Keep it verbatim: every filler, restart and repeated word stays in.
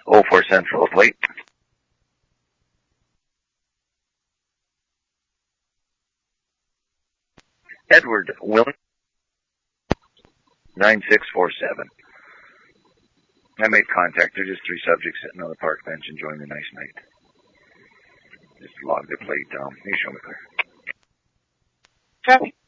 oh four Central Plate. Edward Willing, nine six four seven. I made contact. They're just three subjects sitting on the park bench enjoying the nice night. Just log the plate down. You show me clear. Copy.